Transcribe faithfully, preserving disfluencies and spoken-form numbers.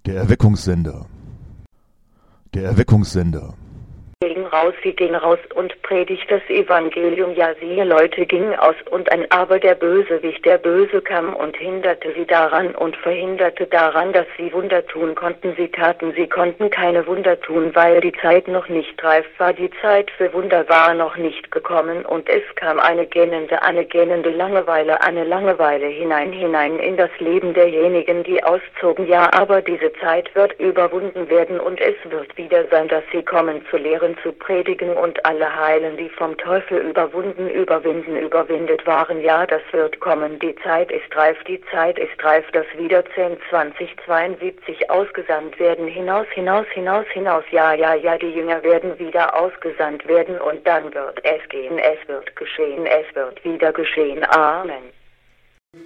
Der Erweckungssender. Der Erweckungssender. Gingen raus, sie ging raus und predigt das Evangelium, ja siehe Leute gingen aus und ein aber der Bösewicht, der Böse kam und hinderte sie daran und verhinderte daran, dass sie Wunder tun konnten, sie taten, sie konnten keine Wunder tun, weil die Zeit noch nicht reif war, die Zeit für Wunder war noch nicht gekommen und es kam eine gähnende, eine gähnende Langeweile, eine Langeweile hinein, hinein in das Leben derjenigen, die auszogen, ja aber diese Zeit wird überwunden werden und es wird wieder sein, dass sie kommen zu lehren, zu predigen und alle heilen, die vom Teufel überwunden, überwinden, überwindet waren. Ja, das wird kommen. Die Zeit ist reif, die Zeit ist reif, dass wieder zehn, zwanzig, zweiundsiebzig ausgesandt werden. Hinaus, hinaus, hinaus, hinaus. Ja, ja, ja, die Jünger werden wieder ausgesandt werden und dann wird es gehen, es wird geschehen, es wird wieder geschehen. Amen.